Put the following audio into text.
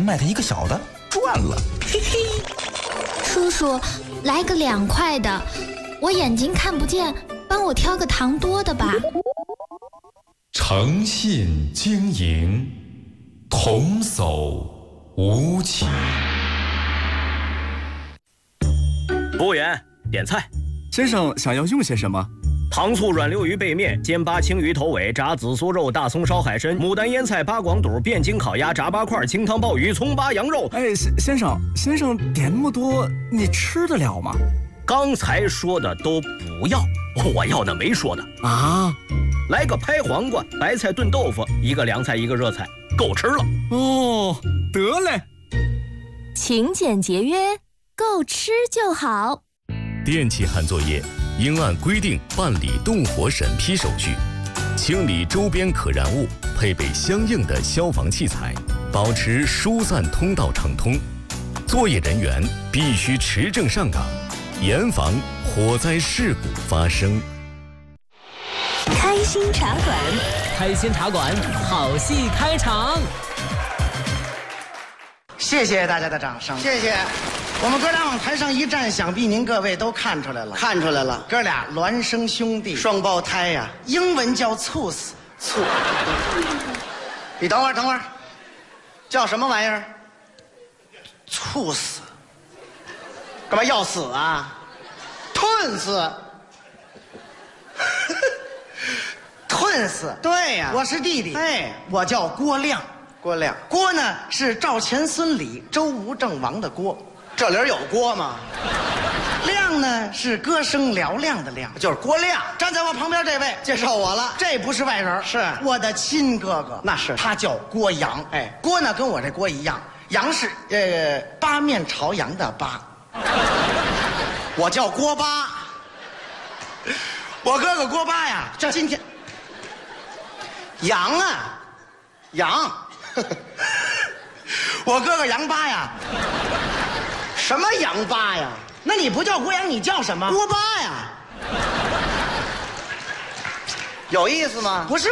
买他一个小的，赚了，嘿嘿。 叔叔，来个2块的，我眼睛看不见，帮我挑个糖多的吧。 诚信经营，童叟无欺。 服务员，点菜。 先生想要用些什么？ 糖醋软溜鱼背面、煎巴青鱼头尾、炸紫苏肉、大葱烧海参、牡丹腌菜、八广肚、便筋烤鸭、炸八块、清汤鲍鱼、葱巴羊肉。 哎，先生点那么多，你吃得了吗？ 刚才说的都不要，我要的没说的啊。 来个拍黄瓜、白菜炖豆腐，一个凉菜一个热菜，够吃了。 哦，得嘞。 勤俭节约，够吃就好。 电气焊作业应按规定办理动火审批手续，清理周边可燃物，配备相应的消防器材，保持疏散通道畅通。作业人员必须持证上岗，严防火灾事故发生。 开心茶馆， 开心茶馆，好戏开场。 谢谢大家的掌声，谢谢。我们哥俩往台上一站，想必您各位都看出来了。看出来了，哥俩孪生兄弟，双胞胎呀，英文叫猝死。你等会儿，叫什么玩意儿？猝死？干嘛要死啊？吞死？吞死？对呀，我是弟弟。哎，我叫郭亮。郭呢是赵钱孙李周吴郑王的郭。这里有锅吗？亮呢是歌声嘹亮的亮，就是郭亮。站在我旁边这位介绍我了，这不是外人，是我的亲哥哥。那是他叫郭阳。哎，郭呢跟我这郭一样，阳是八面朝阳的八。我叫郭八。我哥哥郭八呀，这今天杨啊杨，我哥哥杨八呀。什么杨八呀？那你不叫郭阳，你叫什么？郭八呀。有意思吗？不是。